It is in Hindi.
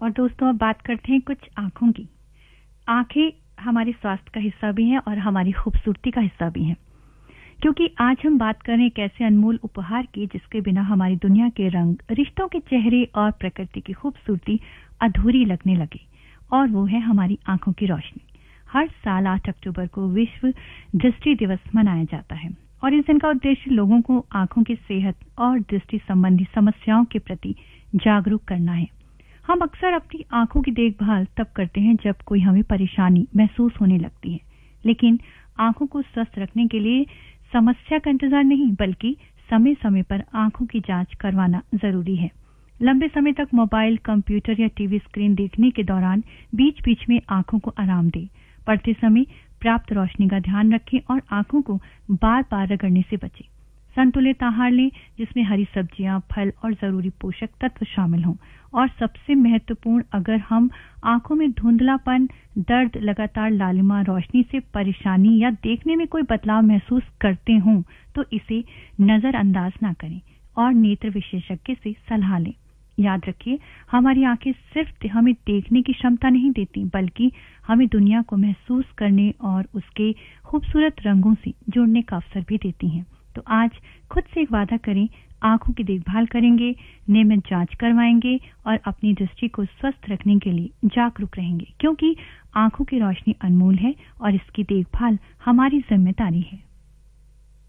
और दोस्तों अब बात करते हैं कुछ आंखों की। आंखें हमारे स्वास्थ्य का हिस्सा भी हैं और हमारी खूबसूरती का हिस्सा भी हैं, क्योंकि आज हम बात कर रहे हैं एक ऐसे अनमोल उपहार की जिसके बिना हमारी दुनिया के रंग, रिश्तों के चेहरे और प्रकृति की खूबसूरती अधूरी लगने लगे, और वो है हमारी आंखों की रोशनी। हर साल 8 अक्टूबर को विश्व दृष्टि दिवस मनाया जाता है और इस दिन का उद्देश्य लोगों को आंखों की सेहत और दृष्टि संबंधी समस्याओं के प्रति जागरूक करना है। हम अक्सर अपनी आंखों की देखभाल तब करते हैं जब कोई हमें परेशानी महसूस होने लगती है, लेकिन आंखों को स्वस्थ रखने के लिए समस्या का इंतजार नहीं बल्कि समय समय पर आंखों की जांच करवाना जरूरी है। लंबे समय तक मोबाइल, कंप्यूटर या टीवी स्क्रीन देखने के दौरान बीच बीच में आंखों को आराम दें। पढ़ते समय पर्याप्त रोशनी का ध्यान रखें और आंखों को बार बार रगड़ने से बचें। संतुलित आहार लें जिसमें हरी सब्जियां, फल और जरूरी पोषक तत्व शामिल हों। और सबसे महत्वपूर्ण, अगर हम आंखों में धुंधलापन, दर्द, लगातार लालिमा रोशनी से परेशानी या देखने में कोई बदलाव महसूस करते हों तो इसे नजरअंदाज ना करें और नेत्र विशेषज्ञ से सलाह लें। याद रखिए, हमारी आंखें सिर्फ हमें देखने की क्षमता नहीं देती बल्कि हमें दुनिया को महसूस करने और उसके खूबसूरत रंगों से जुड़ने का अवसर भी देती हैं। तो आज खुद से एक वादा करें, आंखों की देखभाल करेंगे, नियमित जांच करवाएंगे और अपनी दृष्टि को स्वस्थ रखने के लिए जागरूक रहेंगे, क्योंकि आंखों की रोशनी अनमोल है और इसकी देखभाल हमारी जिम्मेदारी है।